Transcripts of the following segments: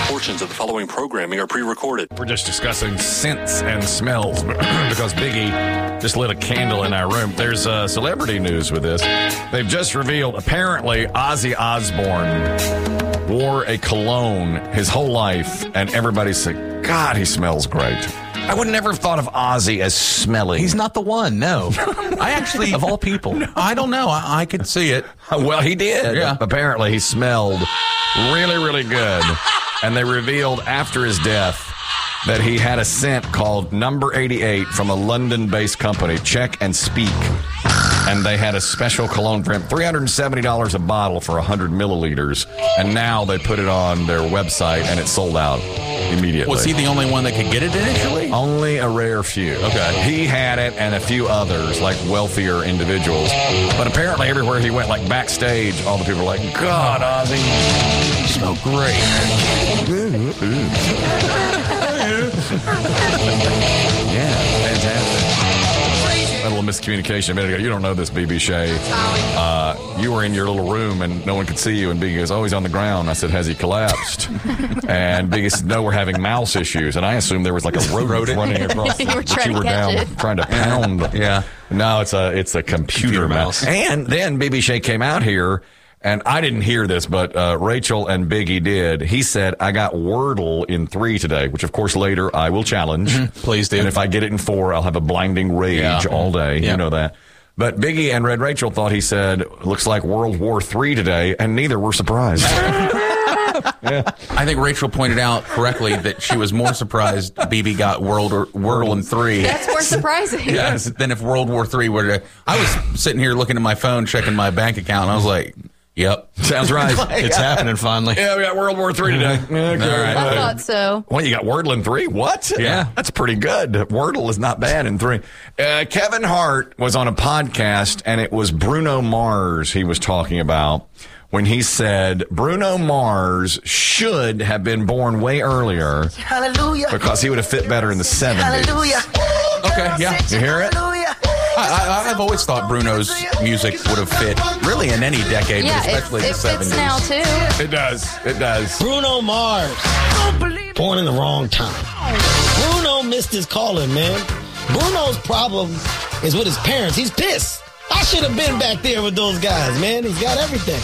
Portions of the following programming are pre-recorded. We're just discussing scents and smells because Biggie just lit a candle in our room. There's celebrity news with this. They've just revealed apparently Ozzy Osbourne wore a cologne his whole life, and everybody said, God, he smells great. I would never have thought of Ozzy as smelly. He's not the one, no. I actually, of all people, no. I don't know. I could see it. Well, he did. Yeah. Apparently, he smelled really, really good. And they revealed after his death that he had a scent called Number 88 from a London-based company, Check and Speak. And they had a special cologne for him, $370 a bottle for 100 milliliters. And now they put it on their website, and it sold out immediately. Was he the only one that could get it initially? Only a rare few. Okay. He had it and a few others, like wealthier individuals. But apparently everywhere he went, like backstage, all the people were like, God, Ozzy, you smell great. Yeah, fantastic. A little miscommunication a minute ago. You don't know this, BB Shea. You were in your little room and no one could see you, and Biggie goes, oh, he's on the ground. I said, has he collapsed? And Biggie said, no, we're having mouse issues. And I assumed there was like a rodent running across You were trying to catch it. trying to pound. Yeah. No, it's a computer mouse. And then BB Shea came out here, and I didn't hear this, but Rachel and Biggie did. He said, I got Wordle in 3 today, which, of course, later I will challenge. Please do. And if I get it in 4, I'll have a blinding rage all day. Yeah. You know that. But Biggie and Red Rachel thought he said, looks like World War III today, and neither were surprised. Yeah. I think Rachel pointed out correctly that she was more surprised BB got Wordle in 3. That's more surprising. Yes, than if World War III were to. I was sitting here looking at my phone, checking my bank account, and I was like, yep. Sounds right. It's happening finally. Yeah, we got World War III today. Okay. All right. I thought so. Well, you got Wordle in 3? What? Yeah. That's pretty good. Wordle is not bad in 3. Kevin Hart was on a podcast, and it was Bruno Mars he was talking about when he said Bruno Mars should have been born way earlier. Hallelujah. Because he would have fit better in the 70s. Hallelujah. Okay, yeah. You hear it? I've always thought Bruno's music would have fit really in any decade, Yeah, but especially it the 70s. fits now, too. It does. It does. Bruno Mars, born in the wrong time. Bruno missed his calling, man. Bruno's problem is with his parents. He's pissed. I should have been back there with those guys, man. He's got everything.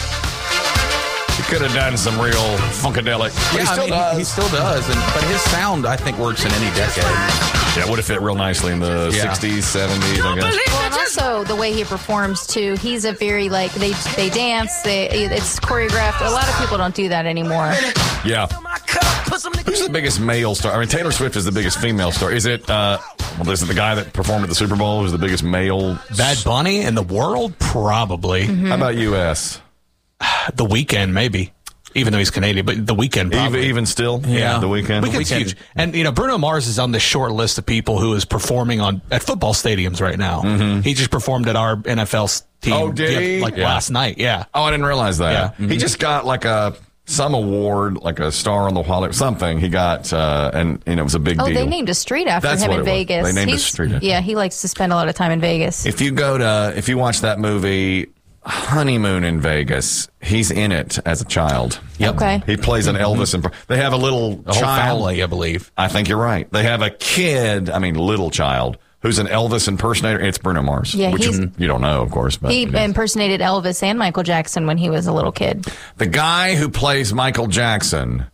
He could have done some real funkadelic. But he still does. He still does, but his sound, I think, works in any decade. Yeah, it would have fit real nicely in the 60s, 70s, I guess. Well, and also the way he performs, too. He's a very, they dance. It's choreographed. A lot of people don't do that anymore. Yeah. Who's the biggest male star? I mean, Taylor Swift is the biggest female star. Is it, is it the guy that performed at the Super Bowl who's the biggest male? Bad Bunny in the world? Probably. How about U.S.? The Weeknd, maybe. Even though he's Canadian, but The Weeknd probably. Even still? Yeah. The Weeknd? Weeknd's huge. And, Bruno Mars is on the short list of people who is performing at football stadiums right now. Mm-hmm. He just performed at our NFL team. Oh, did he? Last night, yeah. Oh, I didn't realize that. Yeah. Mm-hmm. He just got some award, like a star on the wall, something he got, and it was a big deal. Oh, they named a street after him in Vegas. They named a street. Yeah, he likes to spend a lot of time in Vegas. If you watch that movie, Honeymoon in Vegas, he's in it as a child. Yep. Okay. He plays an Elvis. They have a whole family, I believe. I think you're right. They have a kid, little child, who's an Elvis impersonator. It's Bruno Mars. Yeah, which you don't know, of course. But he impersonated Elvis and Michael Jackson when he was a little kid. The guy who plays Michael Jackson,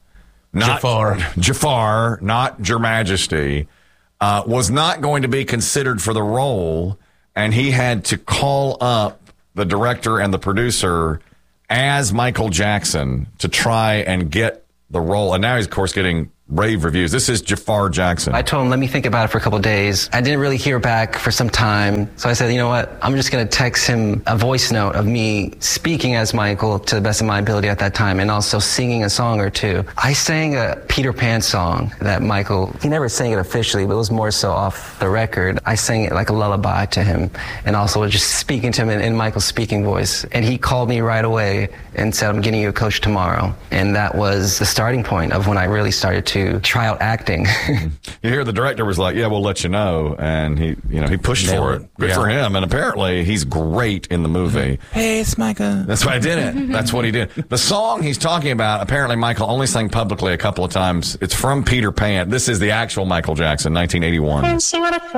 Jafar, not Your Majesty, was not going to be considered for the role, and he had to call up the director and the producer as Michael Jackson to try and get the role. And now he's, of course, getting rave reviews. This is Jafar Jackson. I told him, let me think about it for a couple of days. I didn't really hear back for some time. So I said, you know what? I'm just going to text him a voice note of me speaking as Michael to the best of my ability at that time and also singing a song or two. I sang a Peter Pan song that Michael, he never sang it officially, but it was more so off the record. I sang it like a lullaby to him and also just speaking to him in Michael's speaking voice. And he called me right away and said, I'm getting you a coach tomorrow. And that was the starting point of when I really started to to try out acting. You hear the director was like, "Yeah, we'll let you know," and he pushed for it. Good for him, and apparently he's great in the movie. Hey, it's Micah. That's why I did it. That's what he did. The song he's talking about, apparently Michael only sang publicly a couple of times. It's from Peter Pan. This is the actual Michael Jackson, 1981.